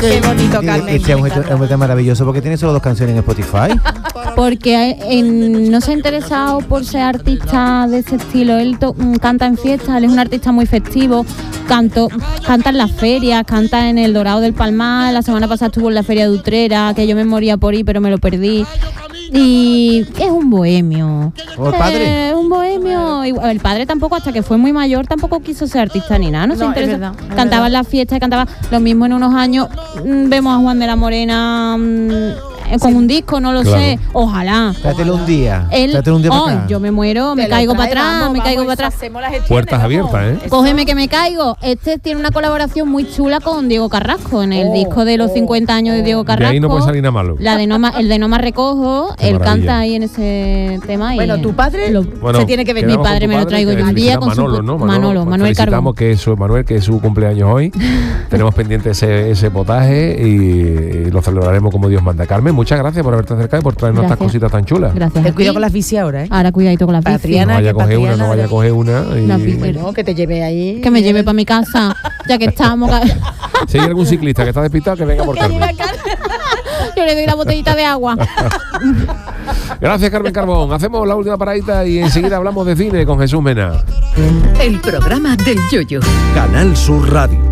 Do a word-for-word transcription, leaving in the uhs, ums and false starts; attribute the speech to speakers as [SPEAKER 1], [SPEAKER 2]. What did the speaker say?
[SPEAKER 1] Qué bonito, Carmen.
[SPEAKER 2] Este es un, es un tema maravilloso. ¿Por qué tiene solo dos canciones en Spotify?
[SPEAKER 3] Porque en, no se ha interesado por ser artista de ese estilo. Él to, canta en fiestas, él es un artista muy festivo. Canto, canta en las ferias, canta en el Dorado del Palmar. La semana pasada estuvo en la Feria de Utrera, que yo me moría por ir, pero me lo perdí. Y es un bohemio.
[SPEAKER 2] ¿O el padre?
[SPEAKER 3] Es un bohemio. El padre tampoco, hasta que fue muy mayor, tampoco quiso ser artista ni nada. No, no se interesa. Verdad, cantaba en las fiestas, cantaba lo mismo en unos años. Mmm, vemos a Juan de la Morena mmm, con sí. un disco, no lo claro. sé. Ojalá.
[SPEAKER 2] Tráetelo un día.
[SPEAKER 3] Él,
[SPEAKER 2] Tráetelo un día
[SPEAKER 3] oh,
[SPEAKER 2] para acá.
[SPEAKER 3] Yo me muero, me caigo para atrás,
[SPEAKER 1] vamos,
[SPEAKER 3] me
[SPEAKER 1] vamos,
[SPEAKER 3] caigo para atrás.
[SPEAKER 4] Puertas abiertas, ¿eh?
[SPEAKER 3] Cógeme que me caigo. Este tiene una colaboración muy chula con Diego Carrasco en el oh, disco de los oh, cincuenta años de Diego Carrasco.
[SPEAKER 4] De ahí no puede salir nada malo.
[SPEAKER 3] La de no ma, el de No más recojo, Qué él maravilla. Canta ahí en ese tema.
[SPEAKER 1] Bueno,
[SPEAKER 3] y
[SPEAKER 1] tu padre
[SPEAKER 3] lo,
[SPEAKER 1] bueno, se tiene que ver.
[SPEAKER 3] Mi padre me lo traigo yo un día con
[SPEAKER 4] Manolo,
[SPEAKER 3] su
[SPEAKER 4] ¿no?
[SPEAKER 3] Manolo, Manolo, Manuel Carbón.
[SPEAKER 4] Que es su, Manuel, que es su cumpleaños hoy. Tenemos pendiente ese, ese potaje y, y lo celebraremos como Dios manda. Carmen, muchas gracias por haberte acercado y por traernos gracias. Estas cositas tan chulas.
[SPEAKER 3] Gracias.
[SPEAKER 1] Te cuido con las bici ahora, ¿eh?
[SPEAKER 3] Ahora cuidadito con las bici.
[SPEAKER 4] Patriana, no vaya a coger una, no vaya a coger una. Y...
[SPEAKER 1] Bueno, que te lleve ahí.
[SPEAKER 3] Que me lleve para mi casa, ya que estamos.
[SPEAKER 4] Si hay algún ciclista que está despistado, que venga por Carmen.
[SPEAKER 3] Yo le doy la botellita de agua.
[SPEAKER 4] Gracias, Carmen Carbón. Hacemos la última paradita y enseguida hablamos de cine con Jesús Mena.
[SPEAKER 5] El programa del Yoyo.
[SPEAKER 6] Canal Sur Radio.